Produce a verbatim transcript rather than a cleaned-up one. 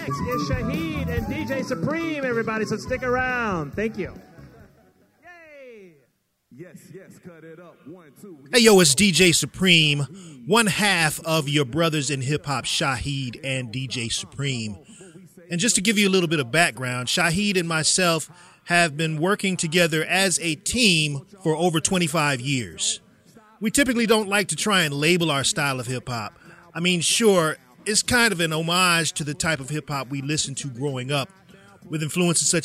next is Shaheed and D J Supreme, everybody, so stick around. Thank you. Yay! Yes, yes, cut it up. One, two. Hey, yo, it's D J Supreme, one half of your brothers in hip-hop, Shaheed and D J Supreme. And just to give you a little bit of background, Shaheed and myself have been working together as a team for over twenty-five years. We typically don't like to try and label our style of hip-hop. I mean, sure, it's kind of an homage to the type of hip-hop we listened to growing up, with influences such